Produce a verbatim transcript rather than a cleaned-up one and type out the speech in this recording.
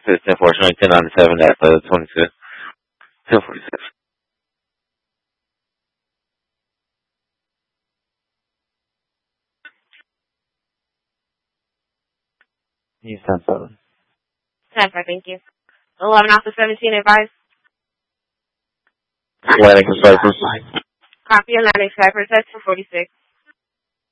It's ten four, showing ten ninety-seven at uh, twenty-six. ten forty-six. He's ten seven. ten four, thank you. eleven off the seventeen, advice. Atlantic Cypress. Copy Atlantic Cypress, that's two forty-six.